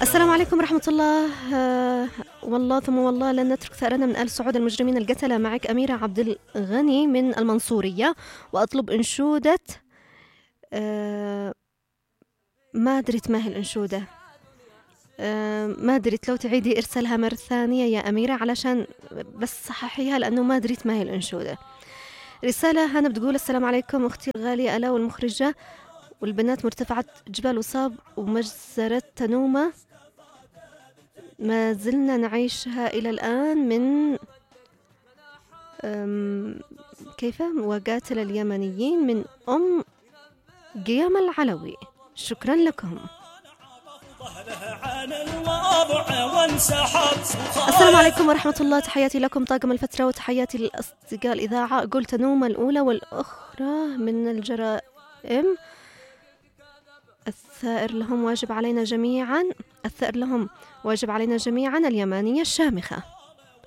السلام عليكم ورحمة الله. والله ثم والله لن نترك ثأرنا من آل سعود المجرمين القتلة. معك أميرة عبد الغني من المنصورية، وأطلب أنشودة. ما دريت ما هي الأنشودة. ما دريت، لو تعيدي إرسالها مرة ثانية يا أميرة علشان بس صححيها، لأنه ما دريت ما هي الأنشودة. رسالة هنا بتقول: السلام عليكم أختي الغالية ألا والمخرجة والبنات مرتفعة جبال وصاب ومجزرة تنومة، ما زلنا نعيشها إلى الآن من كيف وقاتل اليمنيين من قيام العلوي. شكرا لكم. السلام عليكم ورحمة الله، تحياتي لكم طاقم الفترة وتحياتي للأصدقاء الإذاعة. أقول تنوم الأولى والأخرى من الجرائم، الثأر لهم واجب علينا جميعا اليمانية الشامخة.